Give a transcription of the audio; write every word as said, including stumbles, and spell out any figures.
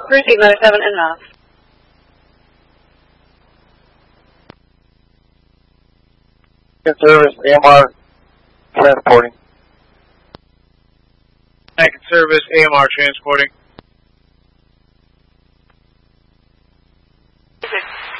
Cruise eight ninety-seven and off. Service, A M R, transporting. Second service, A M R transporting.